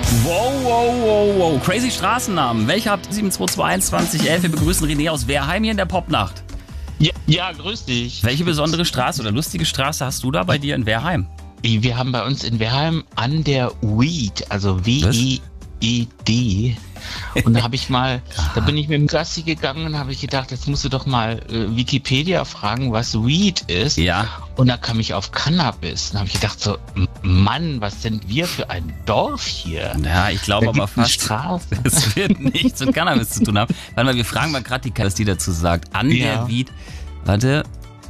Wow, wow, wow, wow. Crazy Straßennamen. Welche habt ihr? 7222111. Wir begrüßen René aus Wehrheim hier in der Popnacht. Ja, grüß dich. Welche besondere Straße oder lustige Straße hast du da bei dir in Wehrheim? Wir haben bei uns in Wehrheim an der Weed, also W-I-E-D. Und da habe ich mal, da bin ich mit dem Gassi gegangen und habe ich gedacht, jetzt musst du doch mal Wikipedia fragen, was Weed ist. Ja. Und da kam ich auf Cannabis. Und habe ich gedacht so, Mann, was sind wir für ein Dorf hier? Ja, ich glaube aber fast, Straße. es wird nichts mit Cannabis zu tun haben. Warte mal, wir fragen mal gerade die, was die dazu sagt. An der Weed, warte,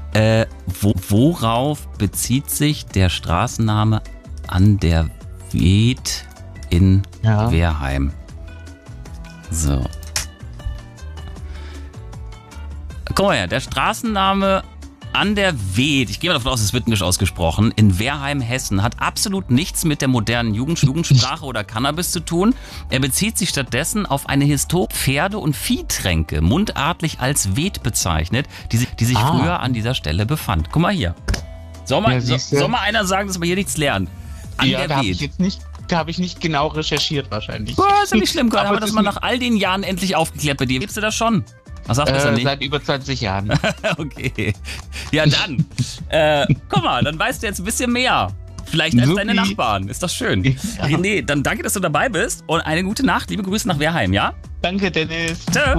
worauf bezieht sich der Straßenname an der Weed in Wehrheim? So. Guck mal her, der Straßenname an der Weed, ich gehe mal davon aus, es wird nicht ausgesprochen, in Wehrheim, Hessen, hat absolut nichts mit der modernen Jugendsprache oder Cannabis zu tun. Er bezieht sich stattdessen auf eine historische Pferde- und Viehtränke, mundartlich als Weed bezeichnet, die sich früher an dieser Stelle befand. Guck mal hier. Soll mal einer sagen, dass wir hier nichts lernen? An der Weed. Da habe ich nicht genau recherchiert wahrscheinlich. Boah, ist ja nicht schlimm, dann haben wir das mal nach all den Jahren endlich aufgeklärt bei dir. Gibst du das schon? Was sagst du das nicht? Seit über 20 Jahren. Okay. Ja, dann. Guck mal, dann weißt du jetzt ein bisschen mehr. Vielleicht als deine Nachbarn. Ist das schön. Ja. René, dann danke, dass du dabei bist und eine gute Nacht. Liebe Grüße nach Wehrheim, ja? Danke, Dennis. Tschö.